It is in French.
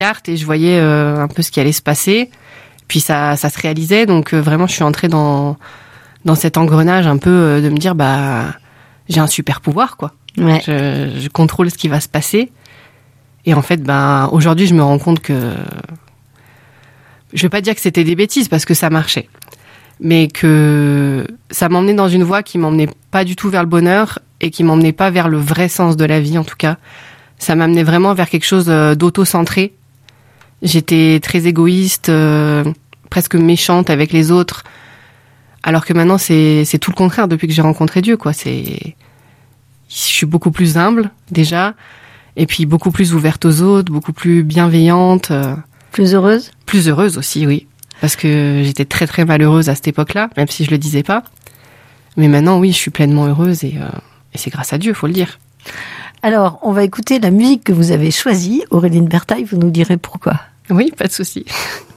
carte et je voyais un peu ce qui allait se passer. Puis ça se réalisait, donc vraiment je suis entrée dans cet engrenage un peu de me dire j'ai un super pouvoir quoi. Ouais. Je contrôle ce qui va se passer. Et en fait aujourd'hui je me rends compte que je vais pas dire que c'était des bêtises parce que ça marchait, mais que ça m'emmenait dans une voie qui m'emmenait pas du tout vers le bonheur et qui m'emmenait pas vers le vrai sens de la vie en tout cas. Ça m'amenait vraiment vers quelque chose d'auto-centré. J'étais très égoïste, presque méchante avec les autres, alors que maintenant c'est tout le contraire depuis que j'ai rencontré Dieu quoi. Je suis beaucoup plus humble déjà, et puis beaucoup plus ouverte aux autres, beaucoup plus bienveillante. Plus heureuse ? Plus heureuse aussi, oui. Parce que j'étais très très malheureuse à cette époque-là, même si je le disais pas. Mais maintenant, oui, je suis pleinement heureuse et c'est grâce à Dieu, faut le dire. Alors, on va écouter la musique que vous avez choisie. Auréline Bertaille, vous nous direz pourquoi. Oui, pas de souci.